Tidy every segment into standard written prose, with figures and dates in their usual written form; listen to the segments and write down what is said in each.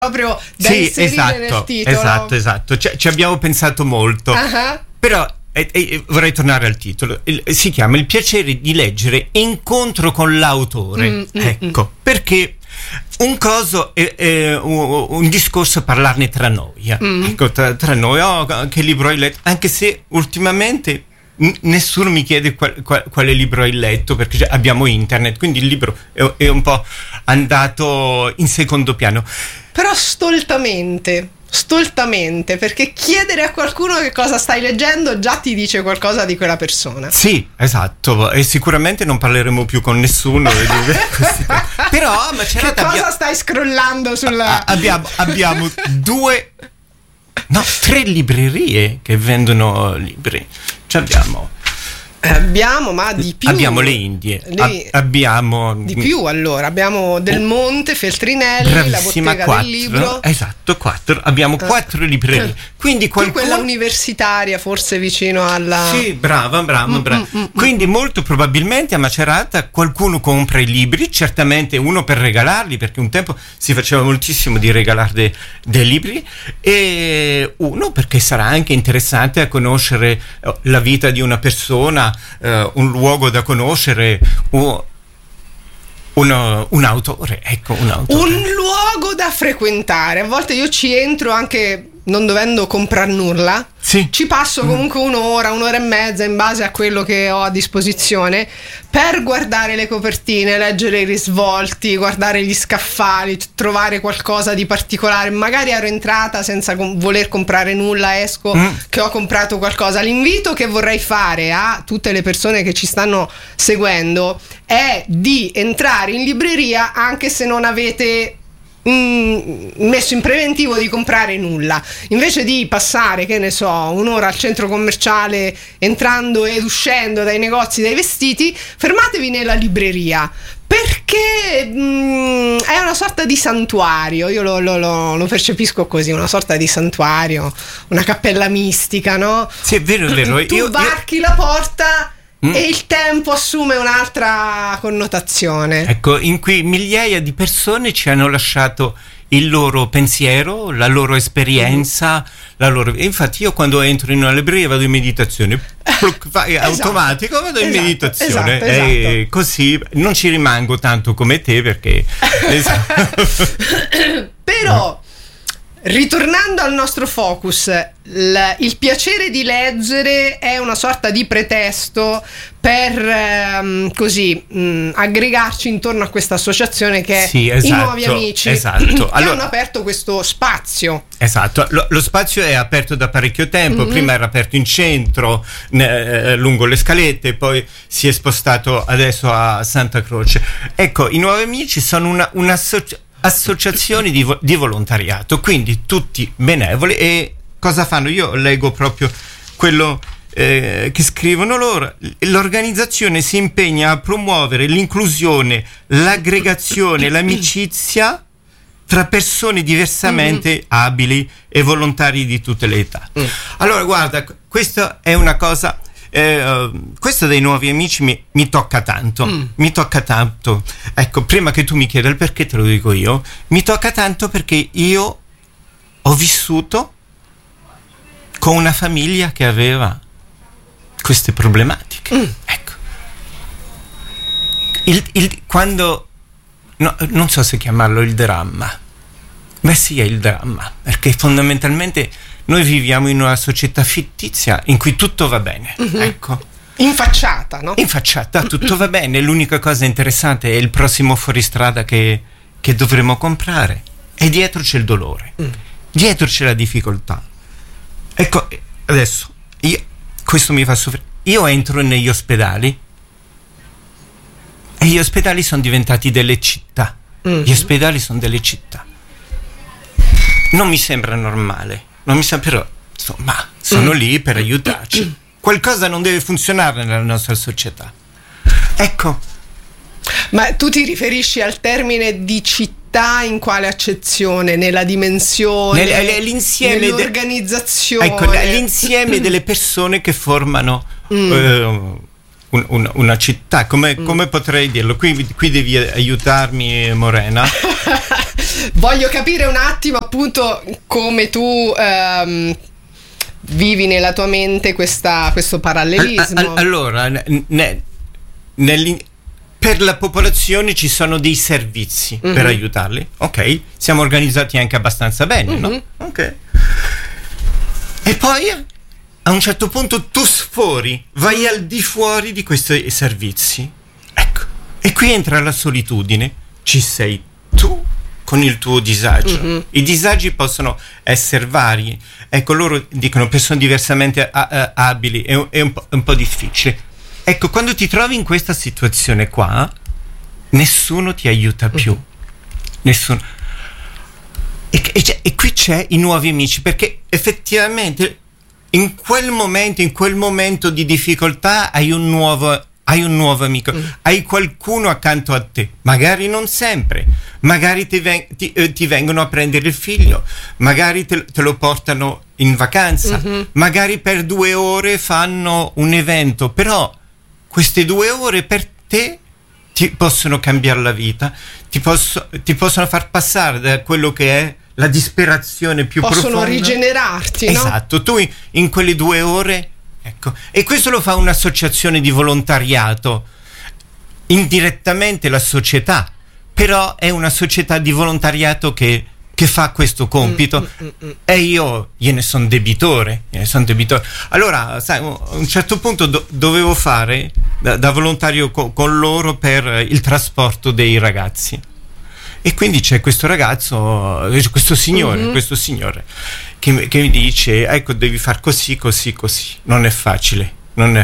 proprio da inserire nel titolo. Esatto. Ci abbiamo pensato molto. Però vorrei tornare al titolo. Si chiama Il piacere di leggere, incontro con l'autore. Ecco, perché un coso è un discorso parlarne tra noi. Ecco, tra noi, che libro hai letto? Anche se ultimamente nessuno mi chiede quale libro hai letto, perché abbiamo internet, quindi il libro è un po' andato in secondo piano. Però stoltamente, perché chiedere a qualcuno che cosa stai leggendo già ti dice qualcosa di quella persona. Sì, esatto, e sicuramente non parleremo più con nessuno. Però Macerata, che cosa stai scrollando sulla... abbiamo 3 librerie che vendono libri. Abbiamo, ma di più. Abbiamo le Indie. Abbiamo di più, allora. Abbiamo Del Monte, Feltrinelli, La Bottega 4, del Libro. Esatto, 4. Abbiamo 4 librerie. Quindi quella universitaria, forse vicino alla... Sì, brava. Quindi molto probabilmente a Macerata qualcuno compra i libri, certamente uno per regalarli, perché un tempo si faceva moltissimo di regalare dei libri, e uno perché sarà anche interessante a conoscere la vita di una persona, un luogo da conoscere, un autore, ecco, un luogo da frequentare. A volte io ci entro anche non dovendo comprare nulla. Sì. Ci passo comunque un'ora e mezza in base a quello che ho a disposizione per guardare le copertine, leggere i risvolti, guardare gli scaffali, trovare qualcosa di particolare. Magari ero entrata senza voler comprare nulla, esco che ho comprato qualcosa. L'invito che vorrei fare a tutte le persone che ci stanno seguendo è di entrare in libreria anche se non avete messo in preventivo di comprare nulla, invece di passare, che ne so, un'ora al centro commerciale entrando ed uscendo dai negozi dei vestiti, fermatevi nella libreria, perché è una sorta di santuario. Io lo percepisco così, una sorta di santuario, una cappella mistica, no? Sì, è vero. Tu varchi la porta e il tempo assume un'altra connotazione. Ecco, in cui migliaia di persone ci hanno lasciato il loro pensiero, la loro esperienza, infatti io quando entro in una libreria vado in meditazione, automatico, vado in meditazione. E così non ci rimango tanto come te, perché però ritornando al nostro focus, il piacere di leggere è una sorta di pretesto per aggregarci intorno a questa associazione che è I Nuovi Amici, che hanno aperto questo spazio. Esatto, lo spazio è aperto da parecchio tempo. Prima era aperto in centro, lungo le scalette, poi si è spostato adesso a Santa Croce. Ecco, I Nuovi Amici sono associazioni di volontariato, quindi tutti benevoli. E cosa fanno? Io leggo proprio quello che scrivono loro. L'organizzazione si impegna a promuovere l'inclusione, l'aggregazione, l'amicizia tra persone diversamente abili e volontari di tutte le età. Allora guarda, questa è una cosa, questo dei Nuovi Amici mi tocca tanto, mi tocca tanto. Ecco, prima che tu mi chieda il perché, te lo dico io. Mi tocca tanto perché io ho vissuto con una famiglia che aveva queste problematiche. Ecco, quando non so se chiamarlo il dramma, ma sì, è il dramma, perché fondamentalmente noi viviamo in una società fittizia in cui tutto va bene, ecco. Infacciata, no? Infacciata, tutto va bene, l'unica cosa interessante è il prossimo fuoristrada che dovremo comprare, e dietro c'è il dolore, dietro c'è la difficoltà. Ecco, adesso, questo mi fa soffrire. Io entro negli ospedali e gli ospedali sono diventati delle città. Gli ospedali sono delle città. Non mi sembra normale, però insomma sono lì per aiutarci. Qualcosa non deve funzionare nella nostra società. Ecco. Ma tu ti riferisci al termine di città in quale accezione? Nella dimensione? L'insieme nell'organizzazione? Ecco, l'insieme delle persone che formano una città. Come potrei dirlo? Qui devi aiutarmi, Morena. Voglio capire un attimo appunto come tu vivi nella tua mente questo parallelismo. Allora, per la popolazione ci sono dei servizi per aiutarli, ok? Siamo organizzati anche abbastanza bene, no? Ok. E poi a un certo punto tu sfori, vai al di fuori di questi servizi. Ecco. E qui entra la solitudine. Ci sei tu con il tuo disagio. I disagi possono essere vari. Ecco, loro dicono persone diversamente abili, è un po' difficile. Ecco, quando ti trovi in questa situazione qua, nessuno ti aiuta più. Nessuno. E qui c'è i nuovi amici, perché effettivamente in quel momento di difficoltà hai un nuovo amico, hai qualcuno accanto a te, magari non sempre, magari ti vengono a prendere il figlio, magari te lo portano in vacanza, magari per 2 ore fanno un evento, però queste 2 ore per te ti possono cambiare la vita, ti possono far passare da quello che è la disperazione più profonda. Possono rigenerarti, no? Esatto, tu in quelle 2 ore, ecco, e questo lo fa un'associazione di volontariato, indirettamente la società, però è una società di volontariato che fa questo compito e io gliene sono debitore. Allora, sai, a un certo punto dovevo fare da volontario con loro per il trasporto dei ragazzi, e quindi c'è questo ragazzo, questo signore che mi dice: ecco, devi far così, non è facile.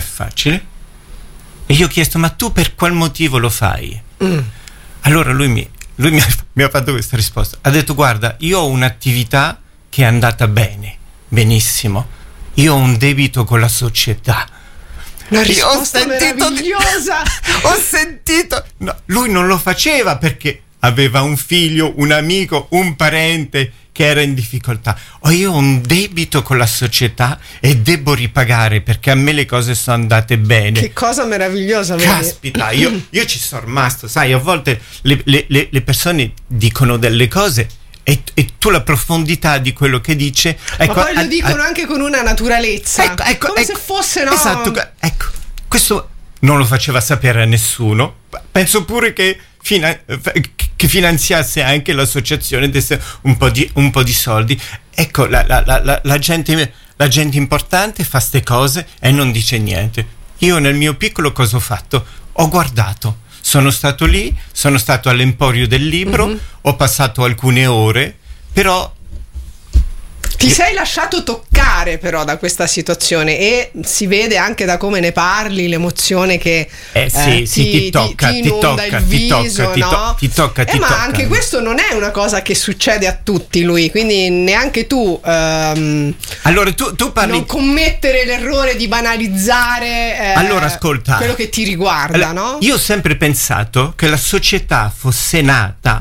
E io ho chiesto: ma tu per qual motivo lo fai? Allora lui mi ha fatto questa risposta, ha detto: guarda, io ho un'attività che è andata benissimo, io ho un debito con la società. Una risposta meravigliosa. Ho sentito, no, lui non lo faceva perché aveva un figlio, un amico, un parente che era in difficoltà. Io ho un debito con la società e devo ripagare perché a me le cose sono andate bene. Che cosa meravigliosa, vedi? Caspita, io ci sono rimasto, sai, a volte le persone dicono delle cose e tu la profondità di quello che dice, ecco, ma poi lo dicono anche con una naturalezza, come se fosse, no? Esatto, ecco, questo non lo faceva sapere a nessuno. Penso pure che finanziasse anche l'associazione, desse un po' di soldi. Ecco, la gente importante fa ste cose e non dice niente. Io nel mio piccolo cosa ho fatto? Ho guardato, sono stato lì, sono stato all'Emporio del Libro, ho passato alcune ore, però ti sei lasciato toccare però da questa situazione, e si vede anche da come ne parli l'emozione che ti tocca, ti inonda il viso, no? Ti tocca. Ma anche questo non è una cosa che succede a tutti, lui, quindi neanche tu allora tu parli, non commettere l'errore di banalizzare allora, ascolta, quello che ti riguarda, no? Io ho sempre pensato che la società fosse nata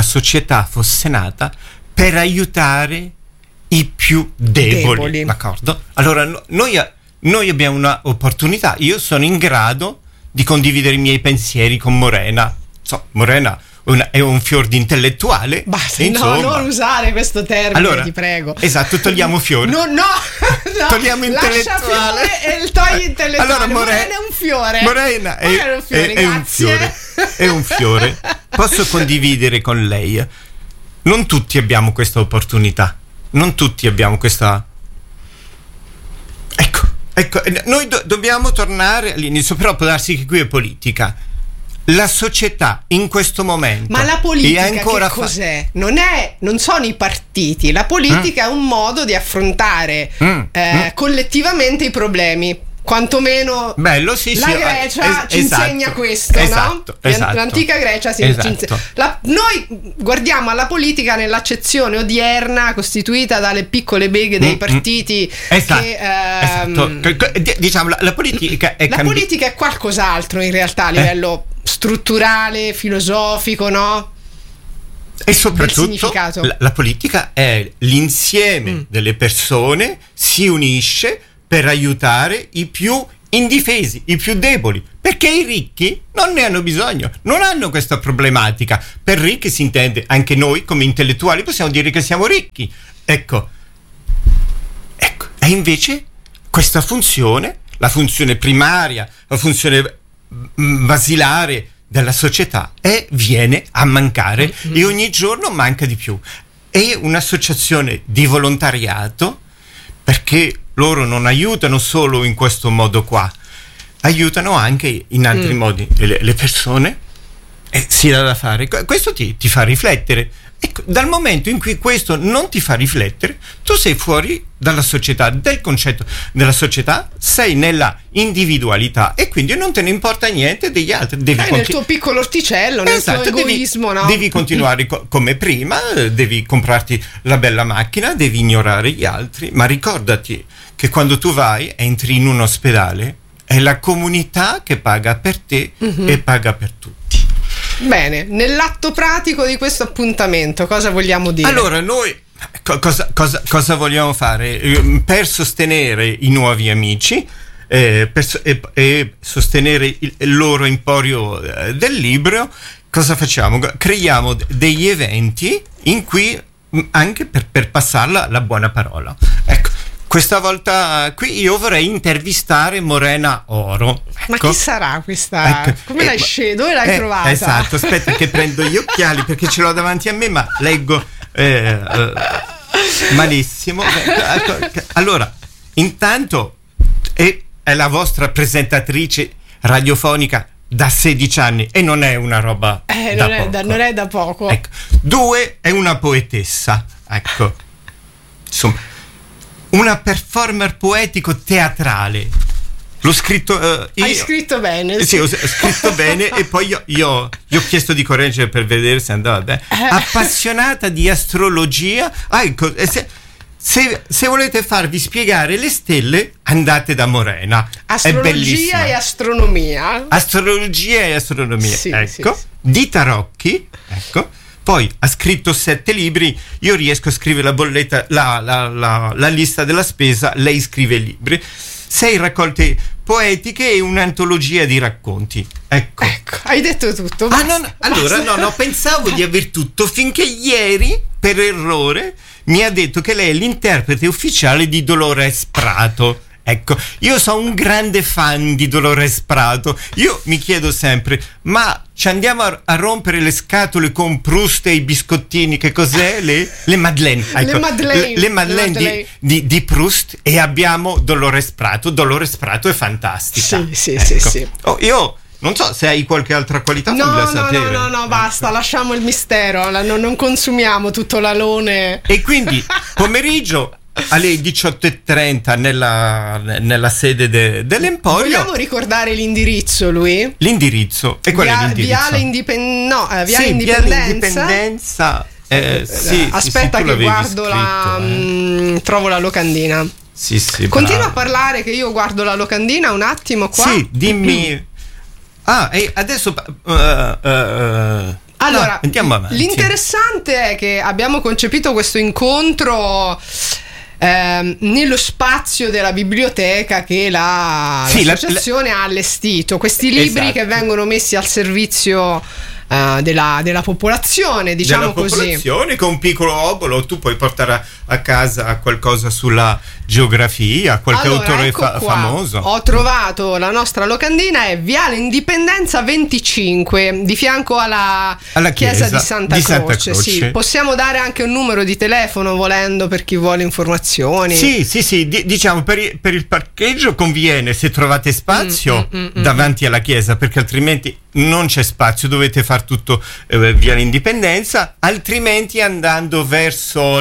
per aiutare i più deboli. D'accordo? Allora noi abbiamo una opportunità. Io sono in grado di condividere i miei pensieri con Morena. Morena è un fior di intellettuale. Basta, no, non usare questo termine, allora, ti prego. Esatto, togliamo fiore. No, togliamo intellettuale. Lascia fiore e togli intellettuale. Allora, Morena è un fiore. Morena è un fiore. Posso condividere con lei. Non tutti abbiamo questa opportunità. Non tutti abbiamo questa. Ecco, noi dobbiamo tornare all'inizio, però può darsi che qui è politica. La società in questo momento. Ma la politica ancora che cos'è? Non sono i partiti. La politica è un modo di affrontare collettivamente i problemi. Quantomeno bello, sì, la Grecia ci insegna questo, esatto, no? Esatto. L'antica Grecia ci insegna. Noi guardiamo alla politica nell'accezione odierna costituita dalle piccole beghe dei partiti. Esatto. Diciamo la politica è politica è qualcos'altro in realtà a livello strutturale, filosofico, no? E soprattutto la politica è l'insieme delle persone, si unisce per aiutare i più indifesi, i più deboli, perché i ricchi non ne hanno bisogno, non hanno questa problematica. Per ricchi si intende, anche noi come intellettuali possiamo dire che siamo ricchi. Ecco. E invece questa funzione, la funzione primaria, la funzione basilare della società viene a mancare e ogni giorno manca di più. È un'associazione di volontariato, perché loro non aiutano solo in questo modo qua, aiutano anche in altri modi le persone, e si dà da fare. Questo ti fa riflettere. Ecco, dal momento in cui questo non ti fa riflettere, tu sei fuori dalla società, del concetto della società, sei nella individualità e quindi non te ne importa niente degli altri. Nel tuo piccolo orticello, nel tuo egoismo, no? Devi continuare come prima, devi comprarti la bella macchina, devi ignorare gli altri, ma ricordati che quando tu entri in un ospedale, è la comunità che paga per te e paga per tutti. Bene, nell'atto pratico di questo appuntamento cosa vogliamo dire? Allora, noi cosa vogliamo fare? Per sostenere i nuovi amici e sostenere il loro emporio del libro, cosa facciamo? Creiamo degli eventi in cui anche per passare la buona parola. Ecco. Questa volta qui io vorrei intervistare Morena Oro. Ma chi sarà questa? Ecco. Come l'hai scelta? Dove l'hai trovata? Esatto, aspetta che prendo gli occhiali perché ce l'ho davanti a me, ma leggo malissimo. Allora, intanto è la vostra presentatrice radiofonica da 16 anni e non è una roba non è da poco. Ecco. 2, è una poetessa. Ecco. Insomma, una performer poetico teatrale. L'ho scritto hai scritto bene. Sì, ho scritto bene e poi io gli ho chiesto di correggere per vedere se andava bene. Appassionata di astrologia. Ecco, se volete farvi spiegare le stelle, andate da Morena. Astrologia e astronomia. Astrologia e astronomia. Sì, ecco. sì. Di tarocchi. Ecco. Poi ha scritto 7 libri, io riesco a scrivere la bolletta, la lista della spesa, lei scrive i libri, 6 raccolte poetiche e un'antologia di racconti. Ecco, hai detto tutto. Basta, allora pensavo di aver tutto finché ieri, per errore, mi ha detto che lei è l'interprete ufficiale di Dolores Prato. Ecco, io sono un grande fan di Dolores Prato. Io mi chiedo sempre, ma ci andiamo a rompere le scatole con Proust e i biscottini? Che cos'è? Le Madeleine. Ecco, le Madeleine di Proust, e abbiamo Dolores Prato. Dolores Prato è fantastica. Sì. Io non so se hai qualche altra qualità. No, basta, lasciamo il mistero, non consumiamo tutto l'alone. E quindi pomeriggio alle 18:30 nella sede dell'Emporio. Vogliamo ricordare l'indirizzo, lui? L'indirizzo? E qual è l'indirizzo? Viale Indipendenza. Aspetta che guardo trovo la locandina. Sì, continua a parlare che io guardo la locandina un attimo qua. Sì, dimmi. E adesso allora, andiamo avanti. L'interessante è che abbiamo concepito questo incontro nello spazio della biblioteca che l'associazione ha allestito. Questi libri che vengono messi al servizio della popolazione, diciamo così. Della popolazione, con un piccolo obolo tu puoi portare a casa qualcosa sulla geografia, qualche autore famoso. Ho trovato la nostra locandina, è Viale Indipendenza 25, di fianco alla chiesa di Santa Croce. Sì, possiamo dare anche un numero di telefono volendo per chi vuole informazioni. Sì, diciamo per il parcheggio conviene, se trovate spazio davanti alla chiesa, perché altrimenti non c'è spazio, dovete far tutto Viale Indipendenza, altrimenti andando verso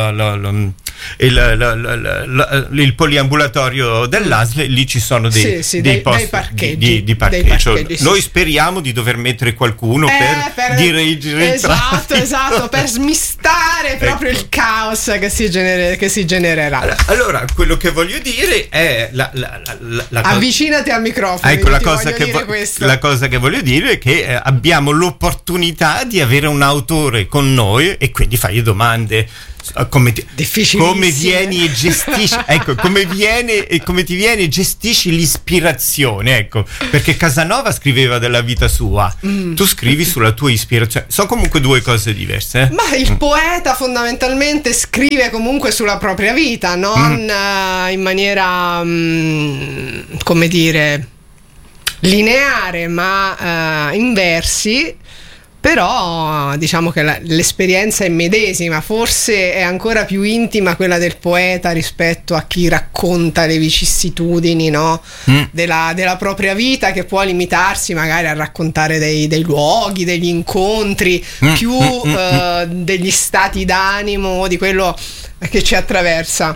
il poliambulatorio dell'ASL, lì ci sono dei posti di parcheggio. Noi speriamo di dover mettere qualcuno per dirigere esatto, per smistare proprio il caos che si genererà. Allora, quello che voglio dire è avvicinati al microfono. Ecco, la cosa che voglio dire è che abbiamo l'opportunità di avere un autore con noi e quindi fagli domande come vieni e gestisci, ecco, come ti viene e gestisci l'ispirazione, ecco, perché Casanova scriveva della vita sua, tu scrivi sulla tua ispirazione, sono comunque due cose diverse. Ma il poeta fondamentalmente scrive comunque sulla propria vita, non in maniera come dire lineare, ma in versi. Però diciamo che l'esperienza è medesima, forse è ancora più intima quella del poeta rispetto a chi racconta le vicissitudini, no? della propria vita, che può limitarsi magari a raccontare dei luoghi, degli incontri, più degli stati d'animo, di quello che ci attraversa.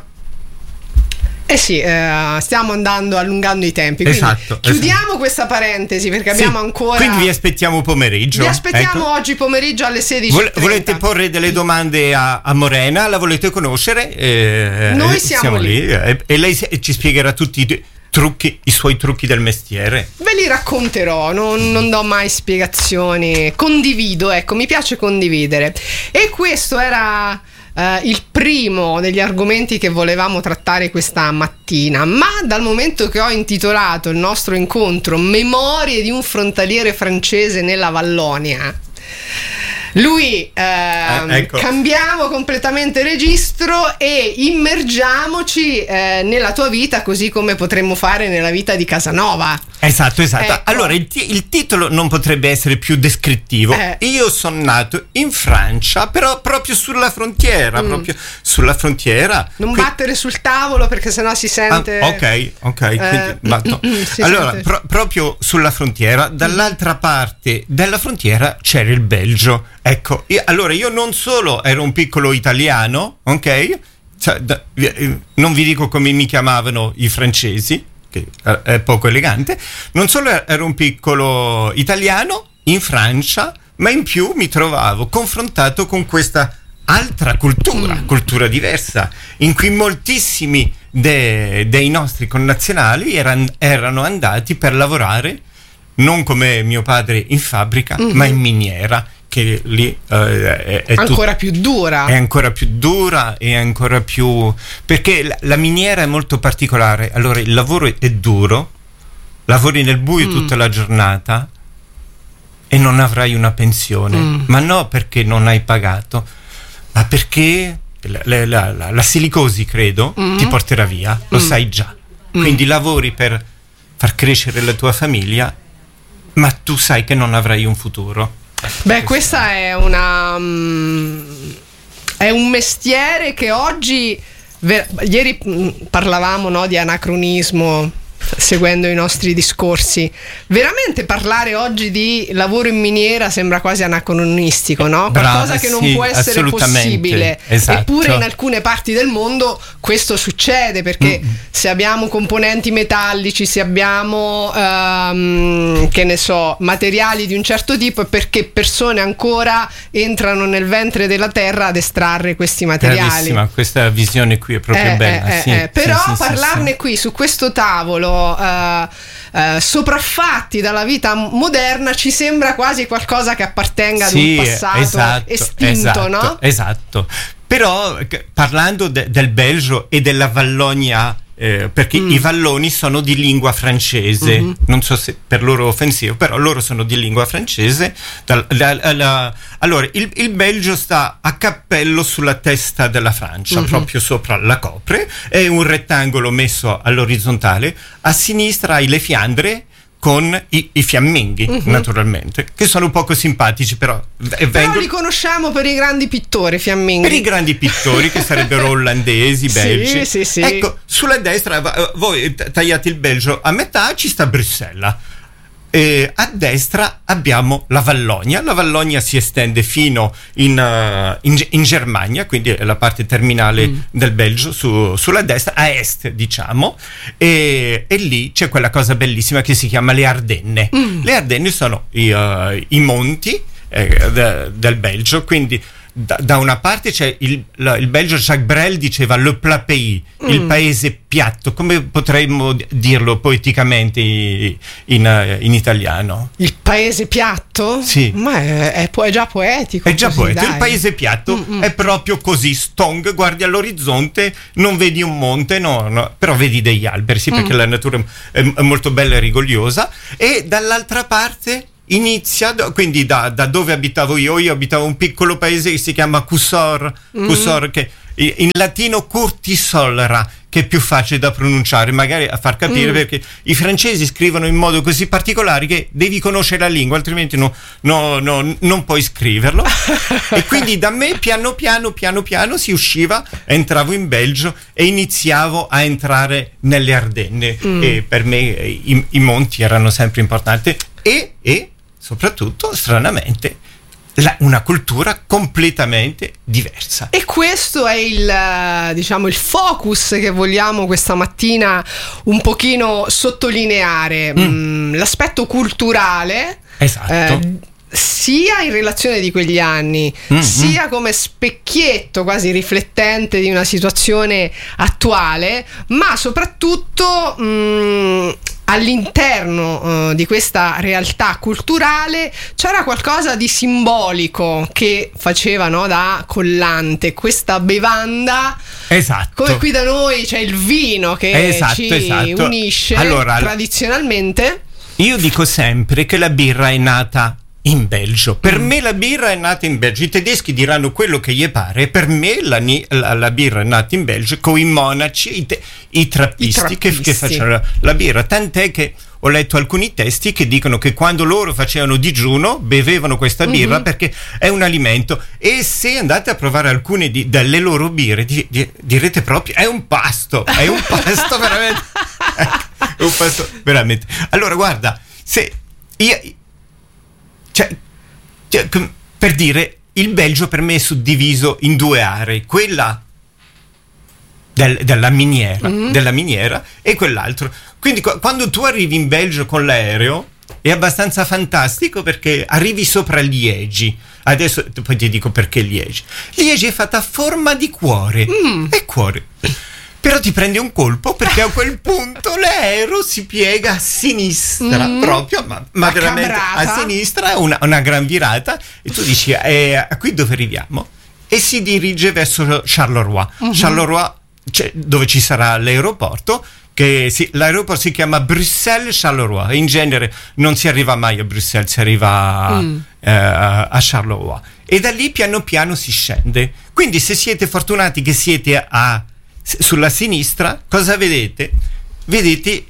Eh sì, stiamo allungando i tempi. Esatto. Chiudiamo questa parentesi perché abbiamo ancora. Quindi vi aspettiamo pomeriggio. Vi aspettiamo oggi pomeriggio alle 16:30. Volete porre delle domande a Morena? La volete conoscere? Noi siamo lì. E lei ci spiegherà tutti i suoi trucchi del mestiere. Ve li racconterò, non do mai spiegazioni. Condivido, ecco, mi piace condividere. E questo era il primo degli argomenti che volevamo trattare questa mattina, ma dal momento che ho intitolato il nostro incontro Memorie di un frontaliere francese nella Vallonia, lui ecco. Cambiamo completamente registro e immergiamoci nella tua vita, così come potremmo fare nella vita di Casanova. Esatto. Ecco. Allora il titolo non potrebbe essere più descrittivo. Io sono nato in Francia, però proprio sulla frontiera, Non battere sul tavolo perché sennò si sente. Ok. Allora, proprio sulla frontiera, dall'altra parte della frontiera c'era il Belgio. Ecco, io non solo ero un piccolo italiano, ok? Cioè, non vi dico come mi chiamavano i francesi, che è poco elegante. Non solo ero un piccolo italiano in Francia, ma in più mi trovavo confrontato con questa altra cultura diversa, in cui moltissimi dei nostri connazionali erano andati per lavorare, non come mio padre in fabbrica, ma in miniera, che lì è ancora più dura. È ancora più dura e ancora più, perché la miniera è molto particolare. Allora il lavoro è duro, lavori nel buio tutta la giornata e non avrai una pensione, ma no perché non hai pagato, ma perché la silicosi, credo, ti porterà via, lo sai già. Quindi lavori per far crescere la tua famiglia, ma tu sai che non avrai un futuro. Beh, questa è un mestiere che oggi ieri parlavamo, no, di anacronismo, seguendo i nostri discorsi. Veramente parlare oggi di lavoro in miniera sembra quasi anacronistico, no? Qualcosa che non può essere possibile. Esatto. Eppure in alcune parti del mondo questo succede, perché se abbiamo componenti metallici, se abbiamo che ne so, materiali di un certo tipo, è perché persone ancora entrano nel ventre della terra ad estrarre questi materiali. Bravissima, questa visione qui è proprio bella. Però parlarne qui su questo tavolo sopraffatti dalla vita moderna ci sembra quasi qualcosa che appartenga ad un passato estinto, no? Esatto. Però parlando del Belgio e della Vallonia, perché i valloni sono di lingua francese, non so se per loro è offensivo, però loro sono di lingua francese. Allora il Belgio sta a cappello sulla testa della Francia, proprio sopra la copre, è un rettangolo messo all'orizzontale, a sinistra hai le Fiandre con i fiamminghi, naturalmente, che sono poco simpatici, però li conosciamo per i grandi pittori fiamminghi. Per i grandi pittori, che sarebbero olandesi, belgi. Sì. Ecco, sulla destra voi tagliate il Belgio a metà, ci sta Bruxelles. A destra abbiamo la Vallonia. La Vallonia si estende fino in Germania, quindi è la parte terminale del Belgio, sulla destra, a est, diciamo, e lì c'è quella cosa bellissima che si chiama le Ardenne. Le Ardenne sono i monti del Belgio, quindi da una parte c'è il Belgio. Jacques Brel diceva le plat pays, il paese piatto. Come potremmo dirlo poeticamente in italiano? Il paese piatto? Sì. Ma è già poetico. È già così, poetico. dai. Il paese piatto è proprio così. Stong, guardi all'orizzonte, non vedi un monte, no, però vedi degli alberi, sì, perché la natura è molto bella e rigogliosa. E dall'altra parte inizia, quindi da dove abitavo io abitavo un piccolo paese che si chiama Cusor, che in latino Curtisolra, che è più facile da pronunciare, magari a far capire, perché i francesi scrivono in modo così particolare che devi conoscere la lingua, altrimenti non puoi scriverlo. E quindi da me piano piano si usciva, entravo in Belgio e iniziavo a entrare nelle Ardenne, e per me i monti erano sempre importanti, e soprattutto, stranamente, una cultura completamente diversa. E questo è il focus che vogliamo questa mattina un pochino sottolineare. L'aspetto culturale, esatto, sia in relazione di quegli anni, sia come specchietto quasi riflettente di una situazione attuale, ma soprattutto all'interno di questa realtà culturale c'era qualcosa di simbolico che faceva, no, da collante questa bevanda. Esatto. Come qui da noi c'è il vino che ci unisce, allora, tradizionalmente. Io dico sempre che la birra è nata in Belgio. Per me la birra è nata in Belgio. I tedeschi diranno quello che gli pare. Per me la birra è nata in Belgio con i monaci, i trappisti. Che facevano la birra. Tant'è che ho letto alcuni testi che dicono che quando loro facevano digiuno bevevano questa birra perché è un alimento. E se andate a provare alcune delle loro birre direte proprio è un pasto veramente. È un pasto veramente. Allora guarda, se io per dire, il Belgio per me è suddiviso in due aree, quella della miniera e quell'altro. Quindi quando tu arrivi in Belgio con l'aereo è abbastanza fantastico perché arrivi sopra Liegi. Adesso poi ti dico perché Liegi. Liegi è fatta a forma di cuore. È cuore. Però ti prendi un colpo perché a quel punto l'aereo si piega a sinistra, proprio, ma veramente a sinistra, una gran virata, e tu dici, qui dove arriviamo? E si dirige verso Charleroi. Charleroi, dove ci sarà l'aeroporto, l'aeroporto si chiama Bruxelles-Charleroi. In genere non si arriva mai a Bruxelles, si arriva a Charleroi. E da lì piano piano si scende. Quindi se siete fortunati che siete sulla sinistra, cosa vedete? Vedete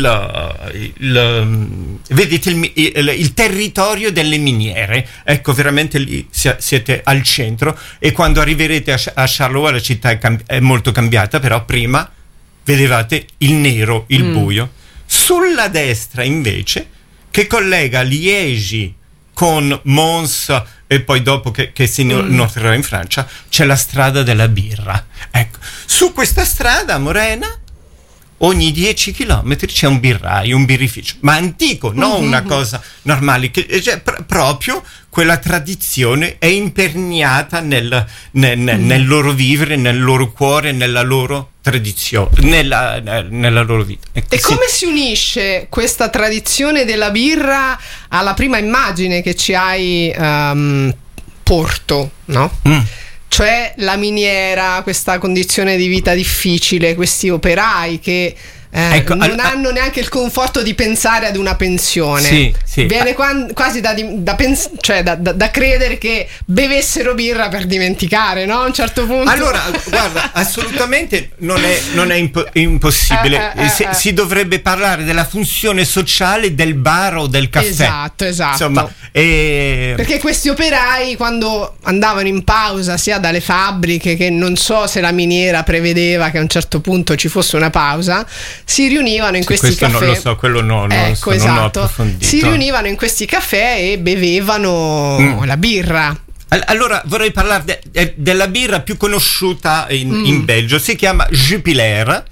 il territorio delle miniere. Ecco, veramente lì siete al centro, e quando arriverete a Charleroi la città è molto cambiata, però prima vedevate il nero, il buio. Sulla destra invece, che collega Liegi con Mons, e poi dopo che si inoltrerà in Francia, c'è la strada della birra. Ecco, su questa strada morena ogni 10 chilometri c'è un birraio, un birrificio, ma antico, non una cosa normale, proprio quella tradizione è imperniata nel loro vivere, nel loro cuore, nella loro tradizione, nella loro vita. Ecco, e come si unisce questa tradizione della birra alla prima immagine che ci hai porto, no? Cioè la miniera, questa condizione di vita difficile, questi operai che non hanno neanche il conforto di pensare ad una pensione. Sì. Viene quasi da credere che bevessero birra per dimenticare, no? A un certo punto. Allora, guarda, assolutamente non è impossibile. Si dovrebbe parlare della funzione sociale del bar o del caffè. Esatto. Insomma, perché questi operai, quando andavano in pausa sia dalle fabbriche, che non so se la miniera prevedeva che a un certo punto ci fosse una pausa, si riunivano in questi caffè. Non lo so, quello non ho approfondito. Si riunivano in questi caffè e bevevano la birra. Allora vorrei parlare della birra più conosciuta in Belgio, si chiama Jupiler.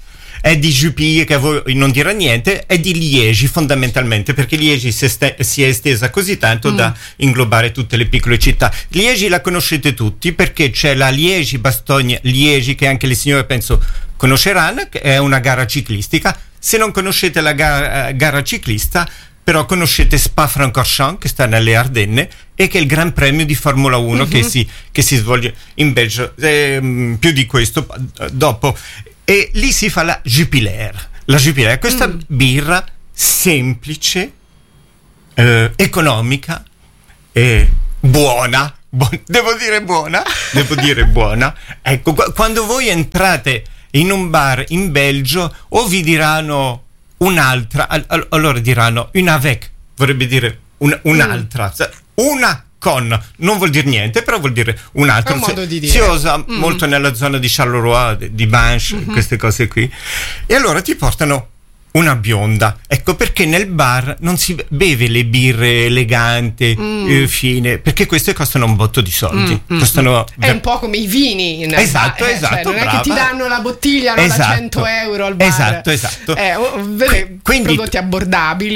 è di Juppie, che a voi non dirà niente, è di Liegi fondamentalmente, perché Liegi si è estesa così tanto da inglobare tutte le piccole città. Liegi la conoscete tutti perché c'è la Liegi-Bastogne-Liegi, che anche le signore penso conosceranno, che è una gara ciclistica. Se non conoscete la gara ciclista, però conoscete Spa-Francorchamps, che sta nelle Ardenne, e che è il Gran Premio di Formula 1 che si svolge in Belgio. Più di questo dopo. E lì si fa la Jupiler. La Jupiler, questa birra semplice, economica e buona. Devo dire buona. Ecco, quando voi entrate in un bar in Belgio, o vi diranno un'altra, allora diranno una avec, vorrebbe dire un'altra, una con, non vuol dire niente, però vuol dire un'altra. È un modo di dire. Si usa molto nella zona di Charleroi, di Binche, queste cose qui. E allora ti portano una bionda. Ecco perché nel bar non si beve le birre eleganti, fine, perché queste costano un botto di soldi. Costano è un po' come i vini. Esatto, cioè, non brava. è che ti danno la bottiglia da 100 euro al bar. Esatto. Quindi prodotti abbordabili.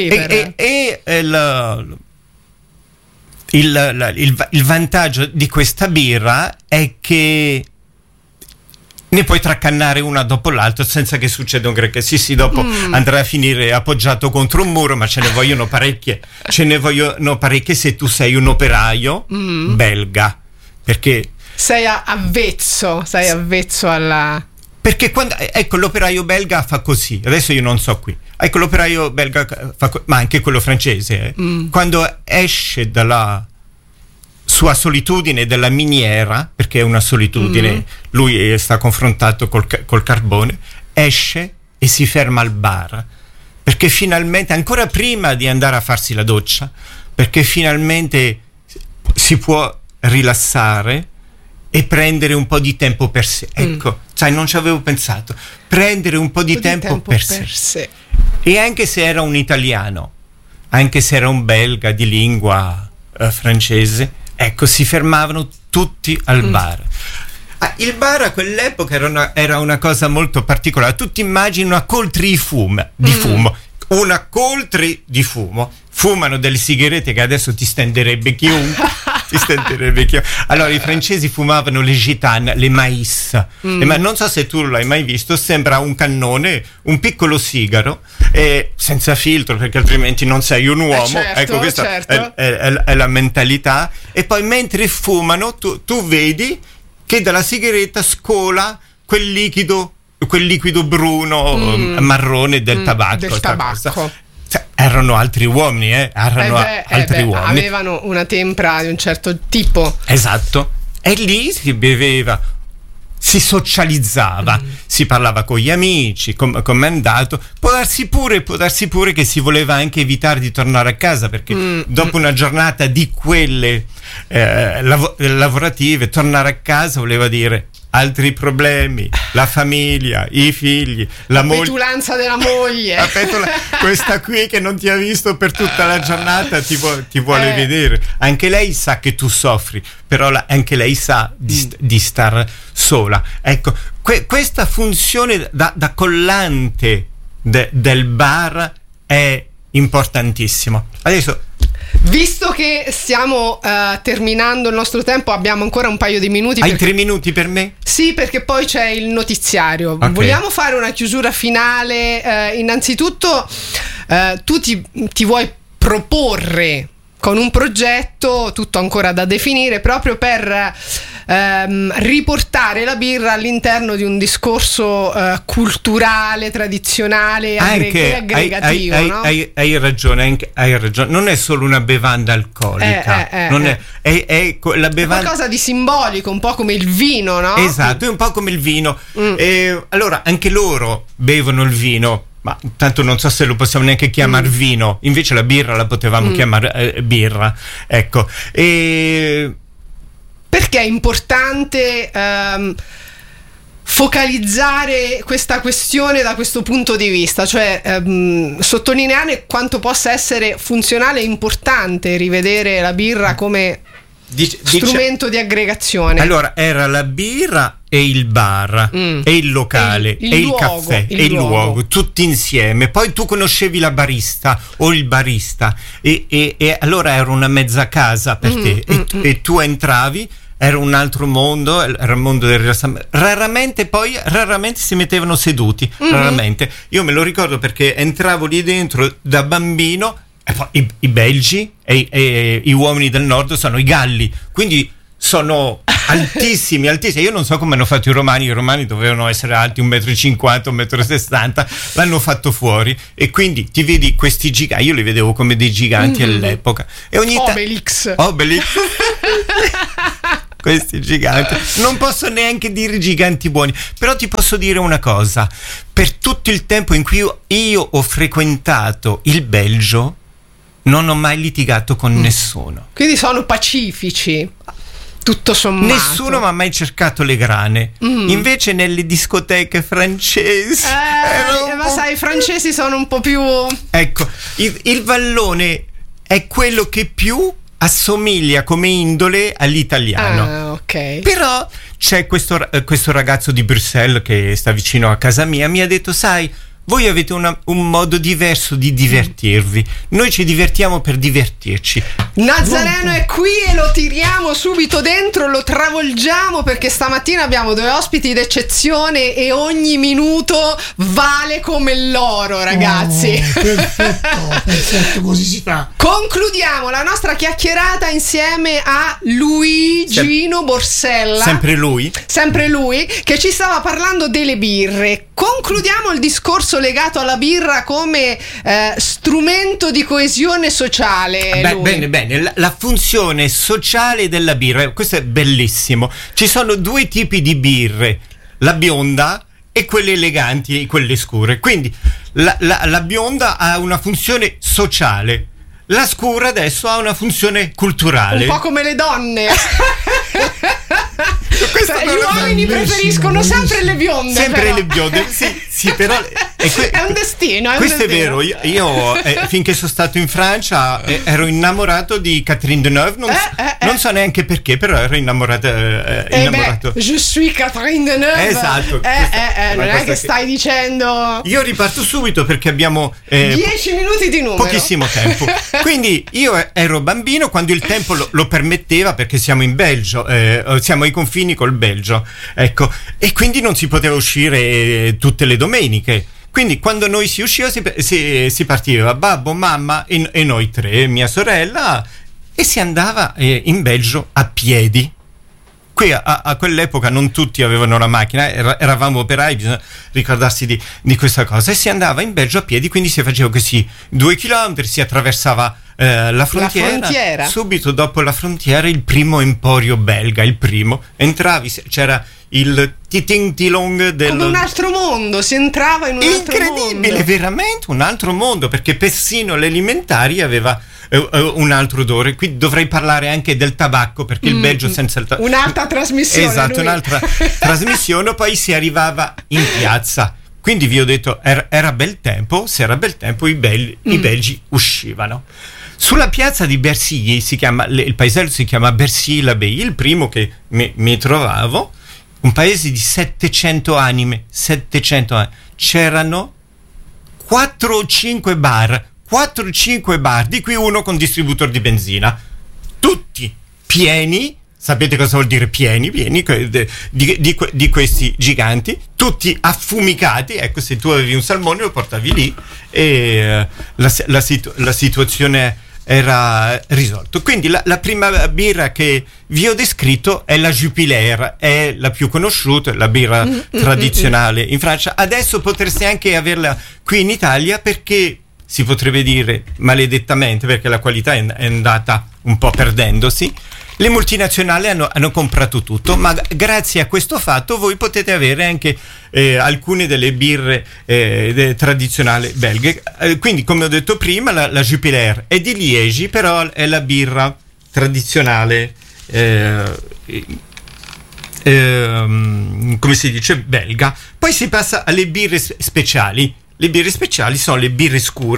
Il vantaggio di questa birra è che ne puoi traccannare una dopo l'altra senza che succeda un granché. Sì, dopo andrà a finire appoggiato contro un muro, ma ce ne vogliono parecchie. Se tu sei un operaio belga, perché sei avvezzo alla... Perché ecco, l'operaio belga fa così. Adesso io non so qui. Ecco, l'operaio belga ma anche quello francese, quando esce dalla sua solitudine della miniera, perché è una solitudine, lui sta confrontato col carbone, esce e si ferma al bar, perché finalmente, ancora prima di andare a farsi la doccia, perché finalmente si può rilassare e prendere un po' di tempo per sé. Ecco, sai, non ci avevo pensato. Prendere un po' di tempo per sé. E anche se era un italiano, anche se era un belga di lingua francese, ecco, si fermavano tutti al bar. Il bar a quell'epoca era una cosa molto particolare. Tu ti immagini una coltre di fumo. Una coltre di fumo. Fumano delle sigarette che adesso ti stenderebbe chiunque. Allora i francesi fumavano le gitane, le mais. Ma non so se tu l'hai mai visto, sembra un cannone, un piccolo sigaro, senza filtro, perché altrimenti non sei un uomo. Certo, ecco, questa certo. è la mentalità. E poi mentre fumano tu vedi che dalla sigaretta scola quel liquido bruno, marrone del tabacco. Erano altri uomini, uomini. Avevano una tempra di un certo tipo. Esatto. E lì si beveva, si socializzava, si parlava con gli amici, come è andato. Può darsi pure che si voleva anche evitare di tornare a casa, perché dopo una giornata di quelle lavorative, tornare a casa voleva dire altri problemi, la famiglia, i figli, la petulanza della moglie. Questa qui che non ti ha visto per tutta la giornata ti vuole vedere. Anche lei sa che tu soffri, però anche lei sa di star sola. Ecco, questa funzione da collante del bar è importantissima. Adesso, visto che stiamo terminando il nostro tempo, abbiamo ancora un paio di minuti. Hai 3 minuti per me? Sì, perché poi c'è il notiziario. Okay. Vogliamo fare una chiusura finale. Innanzitutto, tu ti vuoi proporre con un progetto, tutto ancora da definire, proprio per riportare la birra all'interno di un discorso culturale, tradizionale, aggregativo. No? Hai ragione. Non è solo una bevanda alcolica, è la bevanda, è qualcosa di simbolico, un po' come il vino, no? Esatto, è un po' come il vino. Allora anche loro bevono il vino, ma tanto non so se lo possiamo neanche chiamare vino, invece la birra la potevamo chiamare birra, ecco. Perché è importante focalizzare questa questione da questo punto di vista, cioè sottolineare quanto possa essere funzionale e importante rivedere la birra come strumento di aggregazione. Allora, era la birra e il bar e il locale e il caffè e il luogo, tutti insieme. Poi tu conoscevi la barista o il barista e allora era una mezza casa per te e tu entravi. Era un altro mondo, era il mondo del rilassamento. Raramente si mettevano seduti, raramente. Io me lo ricordo perché entravo lì dentro da bambino e poi i belgi e i uomini del nord sono i galli, quindi sono altissimi. Io non so come hanno fatto i romani dovevano essere alti 1,50 m, 1,60 m, l'hanno fatto fuori e quindi ti vedi questi giganti, io li vedevo come dei giganti all'epoca e ogni Obelix questi giganti, non posso neanche dire giganti buoni, però ti posso dire una cosa: per tutto il tempo in cui io ho frequentato il Belgio non ho mai litigato con nessuno, quindi sono pacifici tutto sommato. Nessuno mi ha mai cercato le grane. Invece nelle discoteche francesi ma sai, i francesi sono un po' più, ecco, il vallone è quello che più assomiglia come indole all'italiano. Ok. Però c'è questo ragazzo di Bruxelles che sta vicino a casa mia, mi ha detto: sai, voi avete un modo diverso di divertirvi, noi ci divertiamo per divertirci. Nazareno è qui e lo tiriamo subito dentro, lo travolgiamo perché stamattina abbiamo 2 ospiti d'eccezione e ogni minuto vale come l'oro, ragazzi. Perfetto, così si fa. Concludiamo la nostra chiacchierata insieme a Luigino Borsella. Sempre lui, che ci stava parlando delle birre. Concludiamo il discorso legato alla birra come strumento di coesione sociale. Bene, la funzione sociale della birra, questo è bellissimo. Ci sono 2 tipi di birre, la bionda e quelle eleganti, quelle scure. Quindi la bionda ha una funzione sociale, la scura adesso ha una funzione culturale. Un po' come le donne. Gli uomini preferiscono sempre le bionde. Sempre le bionde, sì, però è un destino. Questo è vero. Io finché sono stato in Francia ero innamorato di Catherine Deneuve. Non so neanche perché, però ero innamorato. Je suis Catherine Deneuve. Esatto. Non è che stai dicendo. Io riparto subito perché abbiamo 10 minuti di numero. Pochissimo tempo. Quindi io ero bambino quando il tempo lo permetteva, perché siamo in Belgio, siamo ai confini col Belgio, ecco, e quindi non si poteva uscire tutte le domeniche. Quindi quando noi si usciva si partiva babbo, mamma e noi 3, mia sorella, e si andava in Belgio a piedi. Qui a quell'epoca non tutti avevano la macchina, eravamo operai, bisogna ricordarsi di questa cosa, e si andava in Belgio a piedi, quindi si faceva così 2 chilometri, si attraversava la frontiera. Subito dopo la frontiera il primo emporio belga, entravi, c'era il titing-tilong come un altro mondo, si entrava in un altro mondo. Incredibile, veramente un altro mondo, perché persino l'alimentari aveva un altro odore. Qui dovrei parlare anche del tabacco, perché il Belgio senza il tabacco, un'altra trasmissione. Esatto, un'altra trasmissione. Poi si arrivava in piazza, quindi vi ho detto era bel tempo. Se era bel tempo i belgi uscivano. Sulla piazza di Bercy, il paesello si chiama Bercy-l'Abbaye, il primo che mi trovavo, un paese di 700 anime, c'erano 4 o 5 bar, di cui uno con distributore di benzina, tutti pieni. Sapete cosa vuol dire pieni di questi giganti, tutti affumicati. Ecco, se tu avevi un salmone lo portavi lì e la situazione era risolta. Quindi la prima birra che vi ho descritto è la Jupiler, è la più conosciuta, la birra tradizionale in Francia. Adesso potreste anche averla qui in Italia, perché si potrebbe dire maledettamente, perché la qualità è andata un po' perdendosi. Le multinazionali hanno comprato tutto, ma grazie a questo fatto voi potete avere anche alcune delle birre tradizionali belghe. Quindi, come ho detto prima, la Jupiler è di Liegi, però è la birra tradizionale, come si dice, belga. Poi si passa alle birre speciali. Le birre speciali sono le birre scure,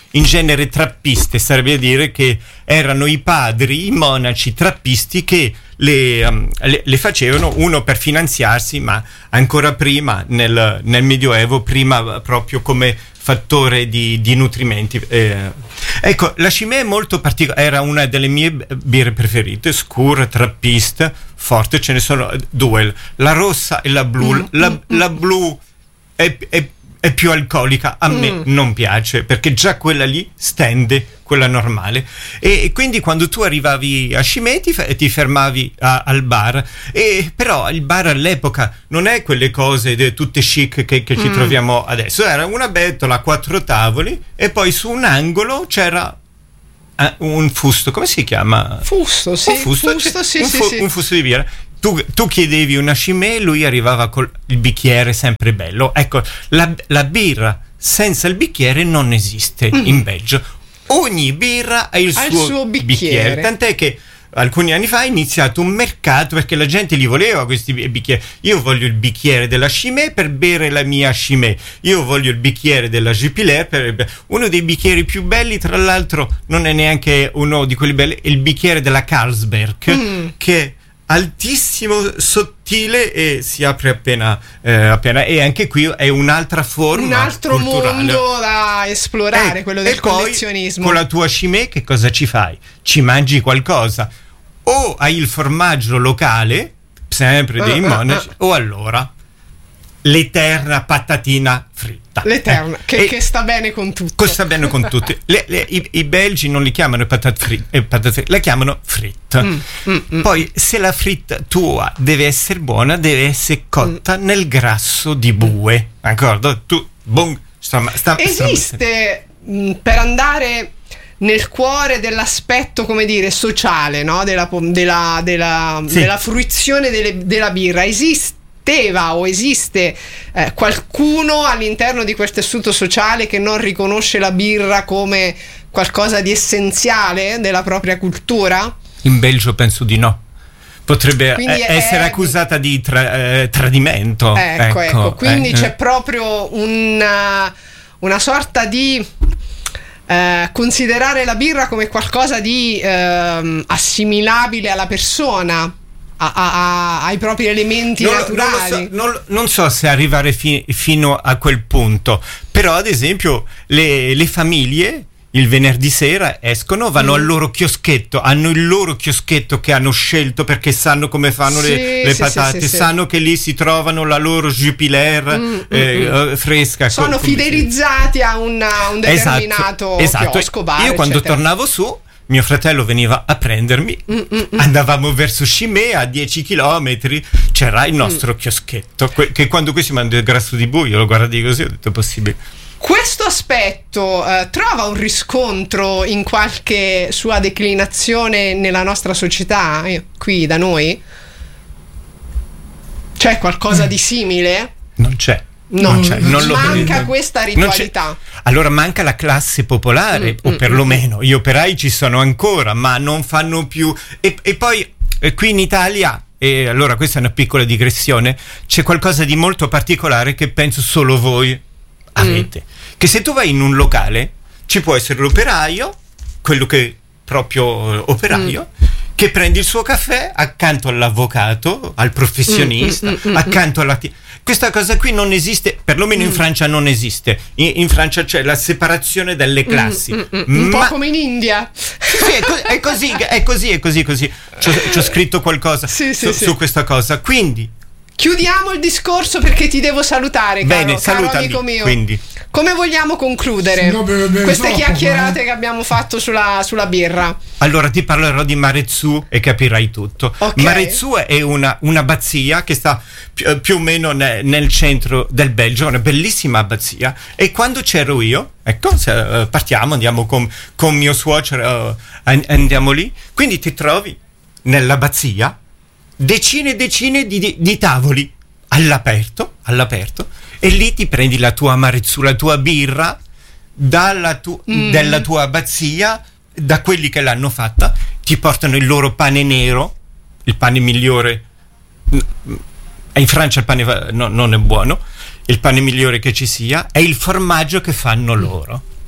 in genere trappiste, sarebbe a dire che erano i padri, i monaci trappisti che le facevano, uno per finanziarsi, ma ancora prima nel Medioevo, prima proprio come fattore di nutrimenti. Ecco, la Chimay è molto particolare, era una delle mie birre preferite, scura, trappista, forte, ce ne sono due, la rossa e la blu. La blu è più alcolica, a me non piace, perché già quella lì stende quella normale, e quindi quando tu arrivavi a Chimay ti fermavi al bar, e però il bar all'epoca non è quelle cose tutte chic che ci troviamo adesso, era una bettola a 4 tavoli e poi su un angolo c'era un fusto, come si chiama? Fusto, sì. Un fusto di birra. Tu chiedevi una Chimay, lui arrivava con il bicchiere sempre bello. Ecco, la birra senza il bicchiere non esiste in Belgio. Ogni birra ha il suo bicchiere. Tant'è che alcuni anni fa è iniziato un mercato perché la gente li voleva questi bicchieri. Io voglio il bicchiere della Chimay per bere la mia Chimay. Io voglio il bicchiere della Jupiler per uno dei bicchieri più belli, tra l'altro non è neanche uno di quelli belli, è il bicchiere della Carlsberg, che è altissimo, sottile e si apre appena e anche qui è un'altra forma, un altro culturale, mondo da esplorare, quello del collezionismo. Poi, con la tua Chimay che cosa ci fai? Ci mangi qualcosa, o hai il formaggio locale sempre dei monaci, o allora l'eterna patatina fritta. L'eterna, che sta bene con tutto. Sta bene con tutti. I belgi non li chiamano patate fritte, la chiamano fritta. Poi se la fritta tua deve essere buona, deve essere cotta nel grasso di bue. D'accordo? Esiste per andare nel cuore dell'aspetto, come dire, sociale, no? della fruizione della birra. Esiste qualcuno all'interno di quel tessuto sociale che non riconosce la birra come qualcosa di essenziale della propria cultura? In Belgio penso di no. Potrebbe essere accusata di tradimento. Ecco. Quindi c'è proprio una sorta di considerare la birra come qualcosa di assimilabile alla persona, ai propri elementi naturali. Non so se arrivare fino a quel punto, però ad esempio le famiglie il venerdì sera escono, vanno al loro chioschetto, hanno il loro chioschetto che hanno scelto perché sanno come fanno le patate, sanno che lì si trovano la loro Jupiler fresca. Sono fidelizzati a un determinato chiosco, bar. Io quando tornavo su, mio fratello veniva a prendermi, andavamo verso Chimay, a 10 chilometri c'era il nostro chioschetto, che quando qui si mangia il grasso di bue, io lo guardai così, ho detto possibile. Questo aspetto trova un riscontro in qualche sua declinazione nella nostra società, qui da noi? C'è qualcosa di simile? Non c'è. Manca questa ritualità. Allora manca la classe popolare, o perlomeno gli operai ci sono ancora, ma non fanno più. E poi qui in Italia, e allora questa è una piccola digressione, c'è qualcosa di molto particolare che penso solo voi avete, che se tu vai in un locale ci può essere l'operaio, quello che proprio operaio, che prende il suo caffè accanto all'avvocato, al professionista, accanto alla questa cosa qui non esiste, perlomeno in Francia non esiste. In Francia c'è la separazione delle classi. Un po' come in India. Sì, è così. C'ho scritto qualcosa su questa cosa. Quindi chiudiamo il discorso perché ti devo salutare, caro amico mio. Quindi. Come vogliamo concludere queste chiacchierate che abbiamo fatto sulla birra? Allora ti parlerò di Marezzu e capirai tutto. Marezzu è un'abbazia che sta più o meno nel centro del Belgio, una bellissima abbazia, e quando c'ero io, ecco, partiamo, andiamo con mio suocero, andiamo lì, quindi ti trovi nell'abbazia decine e decine di tavoli all'aperto, e lì ti prendi la tua Marezzu, la tua birra della tua abbazia, da quelli che l'hanno fatta, ti portano il loro pane nero, il pane migliore. In Francia il pane non è buono, il pane migliore che ci sia, è il formaggio che fanno loro.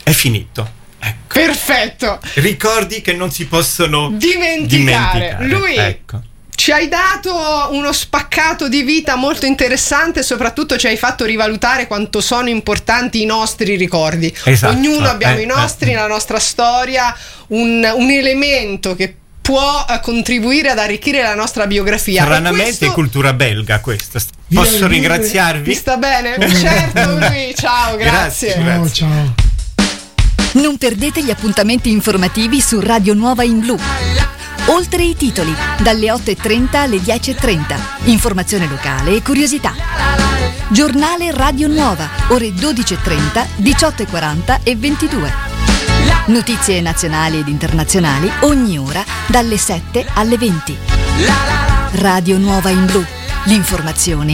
è finito. Ecco. Perfetto. Ricordi che non si possono dimenticare. Lui ecco. ci hai dato uno spaccato di vita molto interessante, soprattutto ci hai fatto rivalutare quanto sono importanti i nostri ricordi. Esatto. Ognuno abbiamo i nostri, la nostra storia, un elemento che può contribuire ad arricchire la nostra biografia. Stranamente è cultura belga questa. Posso ringraziarvi? Vi sta bene? Certo, lui. Ciao, grazie. Ciao. Non perdete gli appuntamenti informativi su Radio Nuova in Blu. Oltre i titoli, dalle 8.30 alle 10.30. Informazione locale e curiosità. Giornale Radio Nuova, ore 12.30, 18.40 e 22. Notizie nazionali ed internazionali ogni ora dalle 7 alle 20. Radio Nuova in Blu. L'informazione